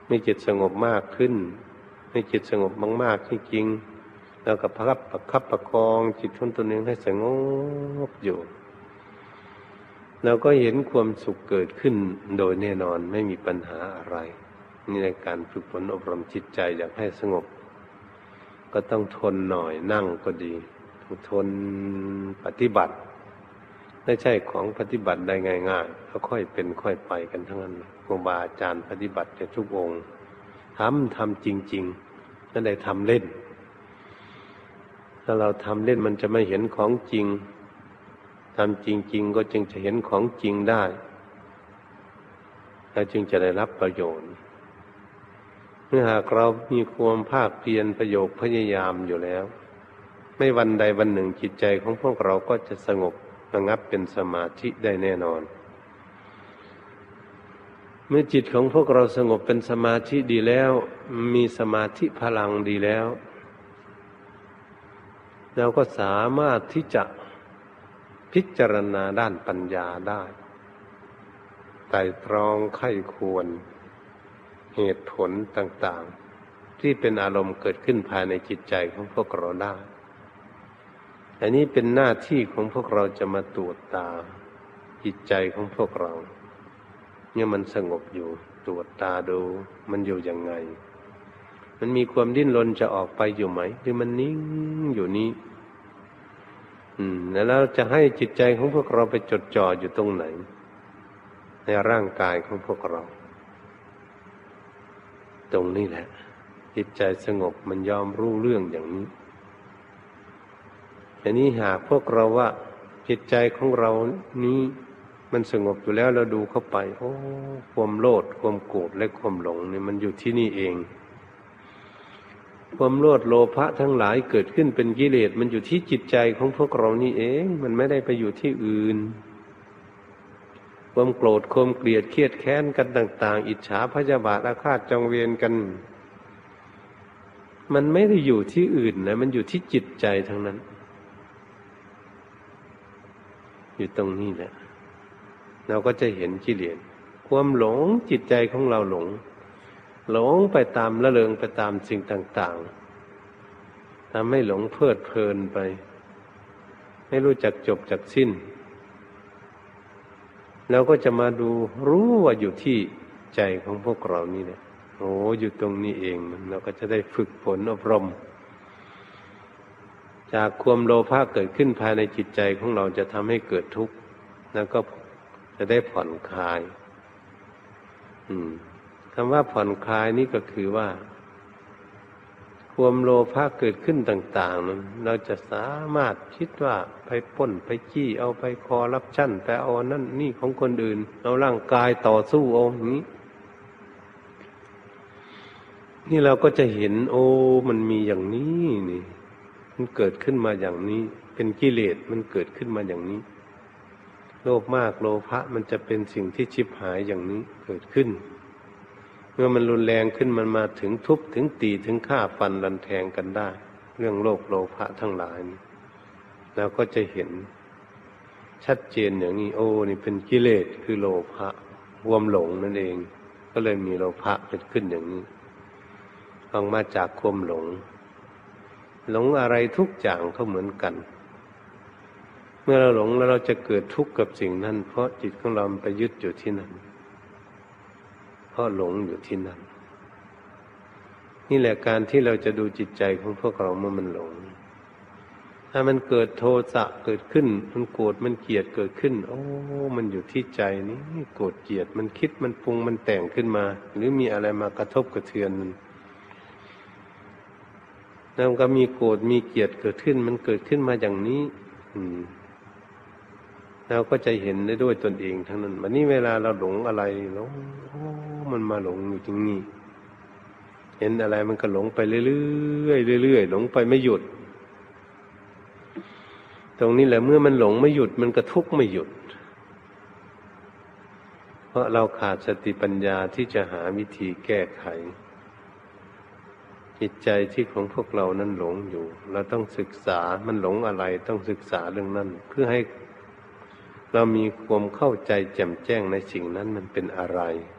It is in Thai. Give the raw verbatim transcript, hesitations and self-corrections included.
มีจิตสงบมากขึ้นมีจิตสงบมากๆจริงๆแล้วก็ประคับประคับประคองจิตของตนเองให้สงบอยู่เราก็เห็นความสุขเกิดขึ้นโดยแน่นอนไม่มีปัญหาอะไรนี่ในการฝึกฝนอบรมจิตใจอยากให้สงบก็ต้องทนหน่อยนั่งก็ดีทนปฏิบัติไม่ใช่ของปฏิบัติได้ง่ายๆก็ค่อยเป็นค่อยไปกันทั้งนั้นครูบาอาจารย์ปฏิบัติแต่ทุกองค์ทำทำจริงๆไม่ได้ทำเล่นถ้าเราทำเล่นมันจะไม่เห็นของจริงทำจริงๆก็จึงจะเห็นของจริงได้และจึงจะได้รับประโยชน์เมื่อหากเรามีความภาคเพียรประโยชน์พยายามอยู่แล้วไม่วันใดวันหนึ่งจิตใจของพวกเราก็จะสงบระงับเป็นสมาธิได้แน่นอนเมื่อจิตของพวกเราสงบเป็นสมาธิดีแล้วมีสมาธิพลังดีแล้วเราก็สามารถที่จะพิจารณาด้านปัญญาได้ไตร่ตรองไข้ควรเหตุผลต่างๆที่เป็นอารมณ์เกิดขึ้นภายในจิตใจของพวกเราได้อันนี้เป็นหน้าที่ของพวกเราจะมาตรวจตาจิตใจของพวกเราเนี่ยมันสงบอยู่ตรวจตาดูมันอยู่ยังไงมันมีความดิ้นรนจะออกไปอยู่ไหมหรือมันนิ่งอยู่นี้อืมแล้วเราจะให้จิตใจของพวกเราไปจดจ่ออยู่ตรงไหนในร่างกายของพวกเราตรงนี้แหละจิตใจสงบมันยอมรู้เรื่องอย่างนี้อันนี้หากพวกเราว่าจิตใจของเรานี้มันสงบอยู่แล้วเราดูเข้าไปโอ้ความโลภความโกรธและความหลงนี่มันอยู่ที่นี่เองความโลภโลภะทั้งหลายเกิดขึ้นเป็นกิเลสมันอยู่ที่จิตใจของพวกเรานี่เองมันไม่ได้ไปอยู่ที่อื่นความโกรธความเกลียดเครียดแค้นกันต่างๆอิจฉาพยาบาทอาฆาตจองเวรกันมันไม่ได้อยู่ที่อื่นนะมันอยู่ที่จิตใจทั้งนั้นอยู่ตรงนี้แหละเราก็จะเห็นกิเลสความหลงจิตใจของเราหลงหลงไปตามละเลงไปตามสิ่งต่างๆทำให้หลงเพลิดเพลินไปไม่รู้จักจบจักสิ้นเราก็จะมาดูรู้ว่าอยู่ที่ใจของพวกเรานี่แหละโอ้อยู่ตรงนี้เองเราก็จะได้ฝึกฝนอบรมจากความโลภะเกิดขึ้นภายในจิตใจของเราจะทำให้เกิดทุกข์แล้วก็จะได้ผ่อนคลายอืมคำว่าผ่อนคลายนี่ก็คือว่าความโลภะเกิดขึ้นต่างๆนั้นเราจะสามารถคิดว่าไปปล้นไปจี้เอาไปคอร์รัปชั่นไปเอานั่นนี่ของคนอื่นเอาร่างกายต่อสู้เอาอย่างนี้นี่เราก็จะเห็นโอ้มันมีอย่างนี้นี่มันเกิดขึ้นมาอย่างนี้เป็นกิเลสมันเกิดขึ้นมาอย่างนี้โลภมากโลภะมันจะเป็นสิ่งที่ชิบหายอย่างนี้เกิดขึ้นเมื่อมันรุนแรงขึ้นมันมาถึงทุบถึงตีถึงฆ่าฟันรันแทงกันได้เรื่องโลภโลภะทั้งหลายนี้เราก็จะเห็นชัดเจนอย่างนี้โอ้นี่เป็นกิเลสคือโลภะความหลงนั่นเองก็เลยมีโลภะเกิดขึ้นอย่างนี้ออกมาจากความหลงหลงอะไรทุกอย่างก็เหมือนกันเมื่อเราหลงแล้วเราจะเกิดทุกข์กับสิ่งนั้นเพราะจิตของเราไปยึดอยู่ที่นั่นเพราะหลงอยู่ที่นั่นนี่แหละการที่เราจะดูจิตใจของพวกเราเมื่อมันหลงถ้ามันเกิดโทสะเกิดขึ้นมันโกรธมันเกลียดเกิดขึ้นโอ้มันอยู่ที่ใจนี่โกรธเกลียดมันคิดมันปรุงมันแต่งขึ้นมาหรือมีอะไรมากระทบกระเทือนมันแล้วก็มีโกรธมีเกลียดเกิดขึ้นมันเกิดขึ้นมาอย่างนี้อืมเราก็จะเห็นได้ด้วยตนเองทั้งนั้นวันนี้เวลาเราหลงอะไรหลงโอ้มันมาหลงอยู่ตรงนี้เห็นอะไรมันก็หลงไปเรื่อยๆเรื่อยๆหลงไปไม่หยุดตรงนี้แหละเมื่อมันหลงไม่หยุดมันก็ทุกข์ไม่หยุดเพราะเราขาดสติปัญญาที่จะหาวิธีแก้ไขจิตใจที่ของพวกเรานั้นหลงอยู่เราต้องศึกษามันหลงอะไรต้องศึกษาเรื่องนั้นเพื่อให้เรามีความเข้าใจแจ่มแจ้งในสิ่งนั้นมันเป็นอะไร